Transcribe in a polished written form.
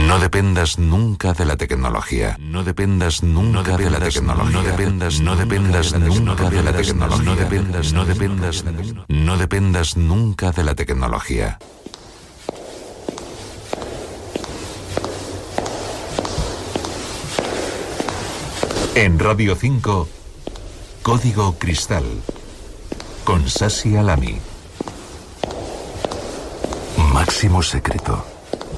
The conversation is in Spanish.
No dependas nunca de la tecnología. No dependas nunca de la tecnología. No dependas nunca de la tecnología. No dependas nunca de la tecnología. En Radio 5, Código Cristal, con Sasi Alami. Máximo secreto.